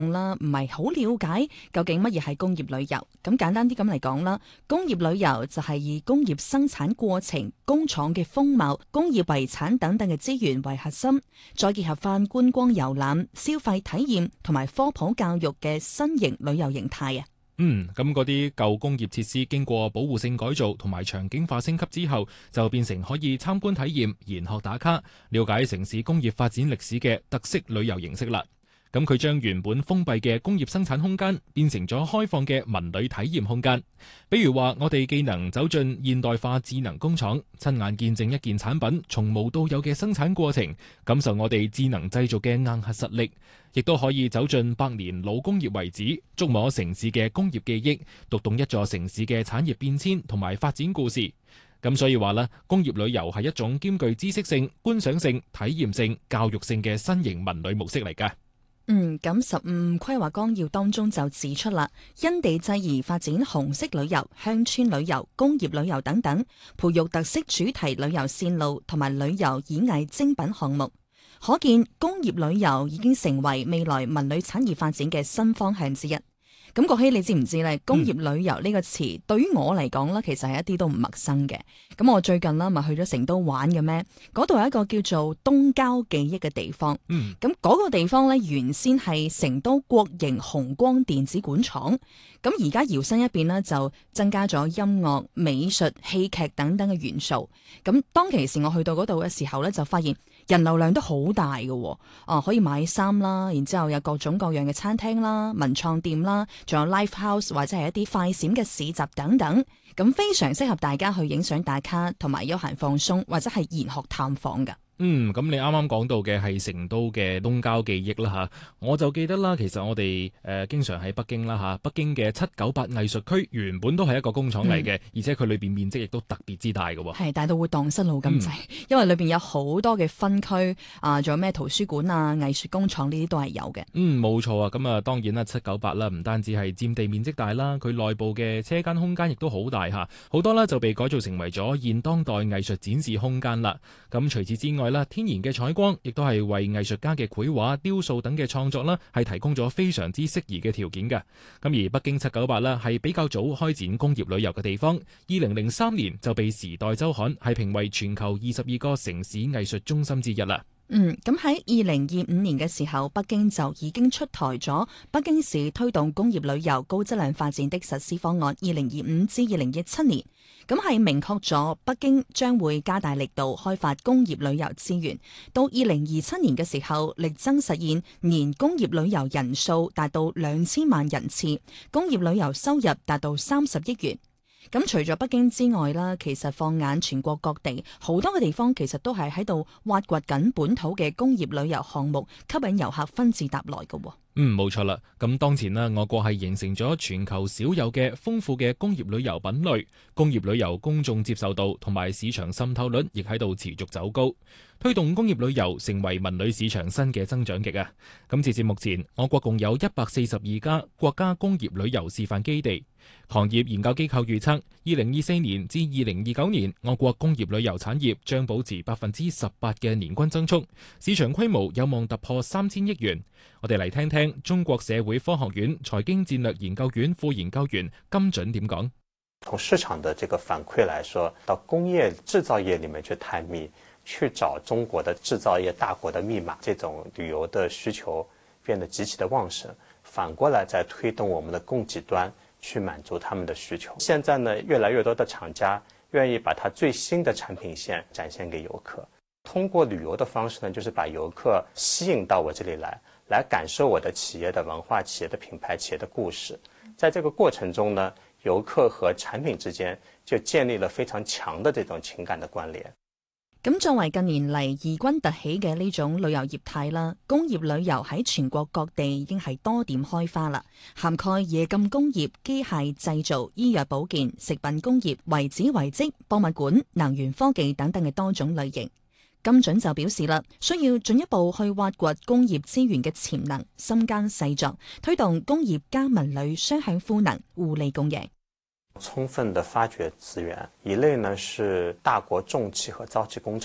啦，唔係好了解究竟乜嘢係工業旅遊。咁簡單啲咁嚟講啦，工業旅遊就係以工業生產過程、工廠嘅風貌、工業遺產等等嘅資源為核心，再結合翻觀光遊覽、消費體驗同埋科普教育嘅新型旅遊形態啊。 咁嗰啲舊工業設施經過保護性改造同埋場景化升級之後，就變成可以參觀體驗、研學打卡、了解城市工業發展歷史嘅特色旅遊形式啦。咁佢將原本封閉嘅工業生產空間變成咗開放嘅文旅體驗空間。比如話，我哋既能走進現代化智能工廠，親眼見證一件產品從無到有嘅生產過程，感受我哋智能製造嘅硬核實力，亦都可以走進百年老工業遺址，觸摸城市嘅工業記憶，讀懂一座城市嘅產業變遷同埋發展故事。咁所以話咧，工業旅遊係一種兼具知識性、觀賞性、體驗性、教育性嘅新型文旅模式嚟㗎。 咁15規劃綱要當中就指出啦，因地制宜發展紅色旅遊、鄉村旅遊、工業旅遊等等，培育特色主題旅遊線路同埋旅遊演藝精品項目。可見工業旅遊已經成為未來文旅產業發展嘅新方向之一。咁國希，你知唔知咧？工業旅遊呢個詞對於我嚟講咧，其實係一啲都唔陌生嘅。咁我最近啦，咪去咗成都玩嘅咩？嗰度有一個叫做東郊記憶嘅地方。咁嗰個地方咧，原先係成都國營紅光電子管廠。咁而家搖身一變呢，就增加咗音樂、美術、戲劇等等嘅元素。咁當其時我去到嗰度嘅時候咧，就發現人流量都好大嘅。可以買衫啦，然之後有各種各樣嘅餐廳啦、文創店啦，仲有 live house 或者係一啲快閃嘅市集等等。咁非常適合大家去影相打卡，同埋休閒放鬆或者係研學探訪㗎。 咁你啱啱講到嘅係成都嘅東郊記憶啦嚇，我就記得啦，其實我哋經常喺北京啦嚇，北京嘅798藝術區原本都係一個工廠嚟嘅，而且佢裏邊面積亦都特別之大嘅喎。 係大到會蕩失路咁滯，因為裏邊有好多嘅分區啊，仲有咩圖書館啊、藝術工廠呢啲都係有嘅。 冇錯啊，咁啊當然啦，798啦，唔單止係佔地面積大啦，佢內部嘅車間空間亦都好大嚇，好多啦就被改造成為咗現當代藝術展示空間啦。咁除此之外，天然嘅採光亦都係為藝術家嘅繪畫、雕塑等嘅創作啦，係提供咗非常之適宜嘅條件嘅。咁而北京798啦，係比較早開展工業旅遊嘅地方。2003年就被《時代週刊》係評為全球22個城市藝術中心之一啦。 咁喺2025年嘅時候，北京就已經出台咗北京市推動工業旅遊高質量發展的實施方案2025至2017年，咁係明確咗北京將會加大力度開發工業旅遊資源，到2027年嘅時候，力爭實現年工業旅遊人數達到2000萬人次，工業旅遊收入達到30億元。咁除咗北京之外啦，其實放眼全國各地，好多嘅地方其實都係喺度挖掘緊本土嘅工業旅遊項目，吸引遊客紛至沓來嘅。 冇錯啦。咁當前呢，我國係形成咗全球少有嘅豐富嘅工業旅遊品類，工業旅遊公眾接受度同埋市場滲透率亦喺度持續走高，推動工業旅遊成為文旅市場新嘅增長極啊！咁截至目前，我國共有142家國家工業旅遊示範基地。行業研究機構預測，2024年至2029年，我國工業旅遊產業將保持18%嘅年均增速，市場規模有望突破3000億元。我哋嚟聽聽中國社會科學院財經戰略研究院副研究員金準點講。 從市場的這個反饋來說，到工業製造業裏面去探秘，去找中國的製造業大國的密碼，這種旅遊的需求變得極其的旺盛。反過來再推動我們的供給端去滿足他們的需求。現在呢，越來越多的廠家願意把它最新的產品線展現給遊客，通過旅遊的方式呢，就是把遊客吸引到我這裡來感受我的企業的文化、企業的品牌、企業的故事。在這個過程中呢，遊客和產品之間就建立了非常強的這種情感的關聯。 咁作為近年嚟異軍突起嘅呢種旅遊業態啦，工業旅遊喺全國各地已經係多點開花啦，涵蓋冶金工業、機械製造、醫藥保健、食品工業、遺址遺跡、博物館、能源科技等等嘅多種類型。金準就表示啦，需要進一步去挖掘工業資源嘅潛能，深耕細作，推動工業加文旅雙向賦能，互利共贏。 充分的發掘資源，一類呢是大國重器和造器工廠，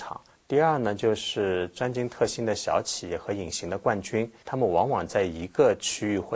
第二呢，就是专精特新的小企业和隐形的冠军，他们往往在一个区域或